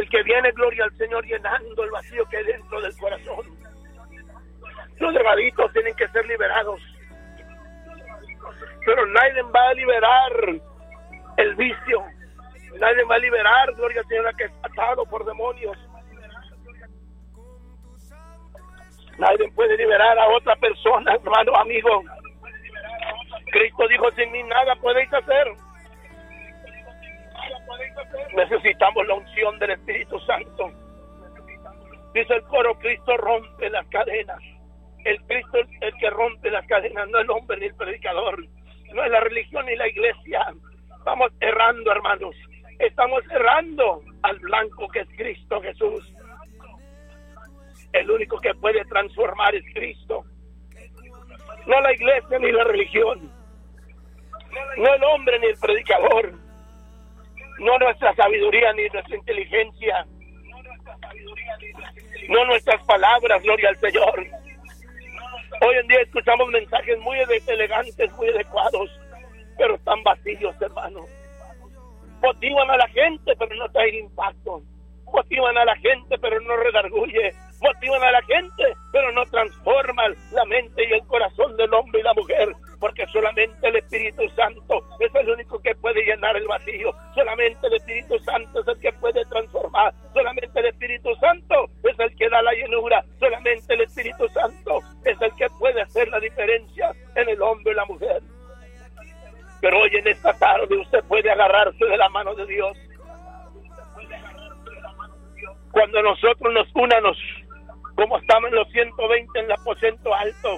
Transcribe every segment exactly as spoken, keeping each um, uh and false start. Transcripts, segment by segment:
el que viene, gloria al Señor, llenando el vacío que hay dentro del corazón. Los drogaditos tienen que ser liberados, pero nadie va a liberar el vicio, nadie va a liberar, gloria al Señor, que es atado por demonios. Nadie puede liberar a otra persona, hermano, amigo. Cristo dijo, sin mí nada podéis hacer. Necesitamos la unción del Espíritu Santo. Dice el coro, Cristo rompe las cadenas. El Cristo es el que rompe las cadenas, no el hombre ni el predicador, no es la religión ni la iglesia. Estamos errando, hermanos. Estamos errando al blanco que es Cristo Jesús. El único que puede transformar es Cristo. No la iglesia ni la religión. No el hombre ni el predicador. No nuestra sabiduría ni nuestra inteligencia. No nuestras palabras, gloria al Señor. Hoy en día escuchamos mensajes muy elegantes, muy adecuados, pero están vacíos, hermano. Motivan a la gente, pero no traen impacto. Motivan a la gente, pero no redarguye. Motivan a la gente, pero no transforman la mente y el corazón del hombre y la mujer, porque solamente el Espíritu Santo es el único que puede llenar el vacío. Solamente el Espíritu Santo es el que puede transformar. Solamente el Espíritu Santo es el que da la llenura. Solamente el Espíritu Santo es el que puede hacer la diferencia en el hombre y la mujer. Pero hoy en esta tarde usted puede agarrarse de la mano de Dios. Cuando nosotros nos unamos, como estamos en los ciento veinte en el aposento alto,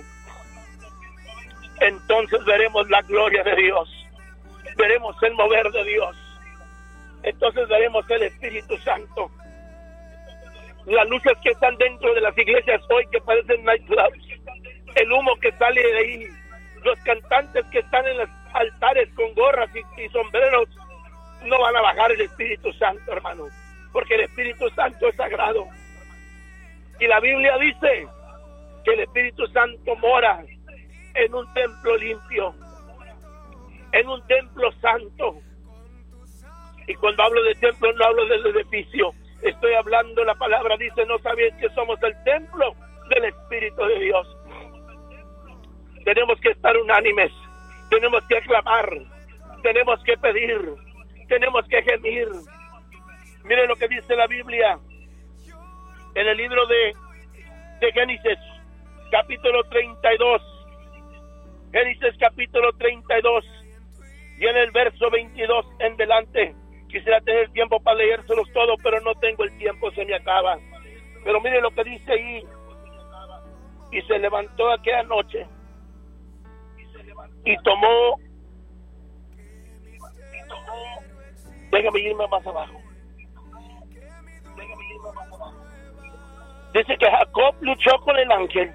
entonces veremos la gloria de Dios, veremos el mover de Dios, entonces veremos el Espíritu Santo. Las luces que están dentro de las iglesias hoy que parecen nightclubs, el humo que sale de ahí, los cantantes que están en los altares con gorras y, y sombreros, no van a bajar el Espíritu Santo, hermano, porque el Espíritu Santo es sagrado. Y la Biblia dice que el Espíritu Santo mora en un templo limpio, en un templo santo. Y cuando hablo de templo no hablo del edificio, estoy hablando, la palabra dice, no sabéis que somos el templo del Espíritu de Dios. Tenemos que estar unánimes, tenemos que clamar, tenemos que pedir, tenemos que gemir. Mire lo que dice la Biblia en el libro de, de Génesis, capítulo treinta y dos. Génesis capítulo treinta y dos, y en el verso veintidós en delante. Quisiera tener tiempo para leérselos todos, pero no tengo el tiempo, se me acaba. Pero mire lo que dice ahí. Y se levantó aquella noche y tomó, y tomó, déjame irme más abajo. Dice que Jacob luchó con el ángel.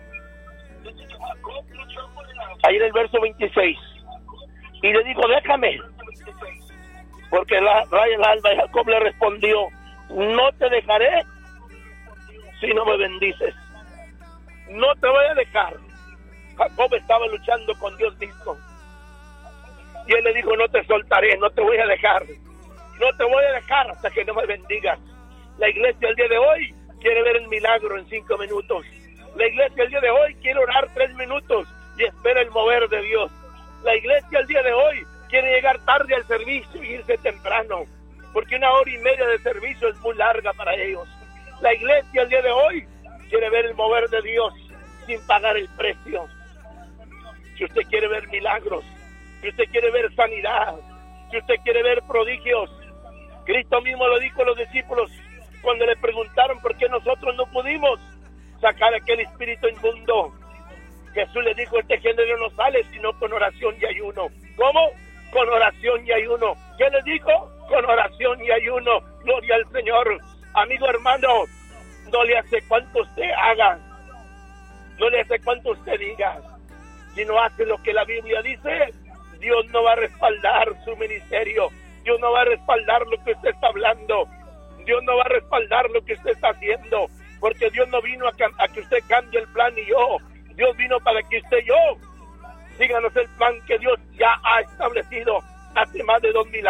Ahí en el verso veintiséis. Y le dijo, déjame. Porque la raya el alba y Jacob le respondió, no te dejaré si no me bendices. No te voy a dejar. Jacob estaba luchando con Dios mismo. Y él le dijo, no te soltaré, no te voy a dejar. No te voy a dejar hasta que no me bendigas. La iglesia el día de hoy quiere ver el milagro en cinco minutos. La iglesia el día de hoy quiere orar tres minutos y espera el mover de Dios. La iglesia el día de hoy quiere llegar tarde al servicio y irse temprano, porque una hora y media de servicio es muy larga para ellos. La iglesia el día de hoy quiere ver el mover de Dios sin pagar el precio. Si usted quiere ver milagros, si usted quiere ver sanidad, si usted quiere ver prodigios, Cristo mismo lo dijo a los discípulos cuando le preguntaron por qué nosotros no pudimos sacar aquel espíritu inmundo. Jesús le dijo, este género no sale sino con oración y ayuno. ¿Cómo? Con oración y ayuno. ¿Qué le dijo? Con oración y ayuno. Gloria al Señor. Amigo hermano, no le hace cuanto usted haga, no le hace cuanto usted diga. Si no hace lo que la Biblia dice, Dios no va a respaldar su ministerio. Dios no va a respaldar lo que usted está hablando. Dios no va a respaldar lo que usted está haciendo, porque Dios no vino a, a que usted cambie el plan y yo. Dios vino para que usted y yo síganos el plan que Dios ya ha establecido hace más de dos mil